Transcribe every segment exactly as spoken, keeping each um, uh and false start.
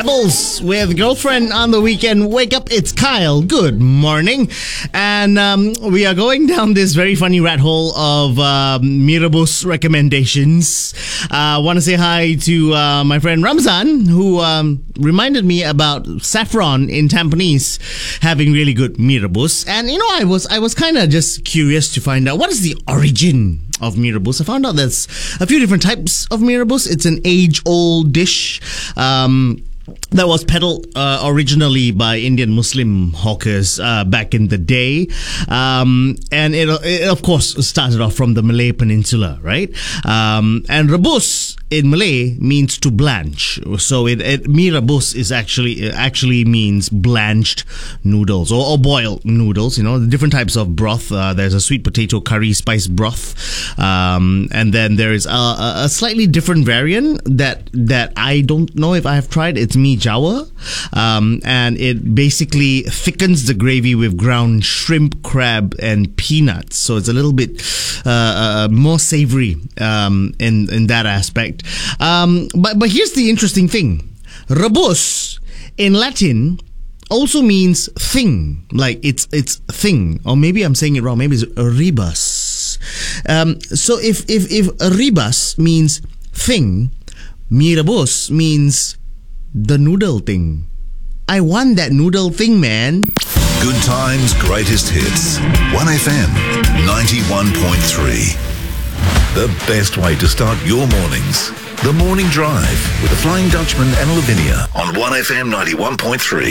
Rebels with Girlfriend on the Weekend. Wake up, it's Kyle. Good morning. And um, we are going down this very funny rat hole of um, Mirabus recommendations. I uh, want to say hi to uh, my friend Ramzan, who um, reminded me about Saffron in Tampines having really good Mirabus. And, you know, I was I was kind of just curious to find out what is the origin of Mirabus. I found out there's a few different types of Mirabus. It's an age-old dish um, that was peddled uh, originally by Indian Muslim hawkers uh, back in the day. Um, and it, it, of course, started off from the Malay Peninsula, right? Um, and rebus in Malay means to blanch. So it, it mi rebus is actually it actually means blanched noodles or, or boiled noodles. You know, the different types of broth. Uh, there's a sweet potato curry spice broth, um, and then there is a, a slightly different variant that that I don't know if I have tried. It's mi Jawa, um, and it basically thickens the gravy with ground shrimp, crab, and peanuts. So it's a little bit uh, uh, more savory um, in in that aspect. Um, but but here's the interesting thing: rebus in Latin also means thing, like it's it's thing, or maybe I'm saying it wrong. Maybe it's rebus. Um, so if if if rebus means thing, mi rebus means the noodle thing. I want that noodle thing, man. Good times, greatest hits. one F M ninety-one point three. The best way to start your mornings. The Morning Drive with the Flying Dutchman and Lavinia on one F M ninety-one point three.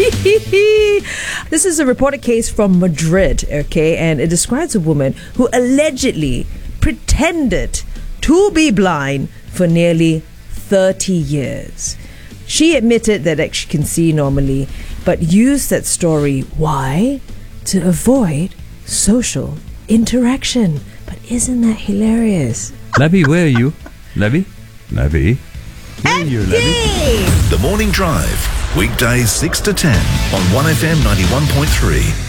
This is a reported case from Madrid, okay, and it describes a woman who allegedly pretended to be blind for nearly thirty years. She admitted that she can see normally, but used that story, why? To avoid social interaction. But isn't that hilarious? Labby, where are you? Labby? Labby? Where are you, Labby? The Morning Drive, weekdays six to ten on one F M ninety-one point three.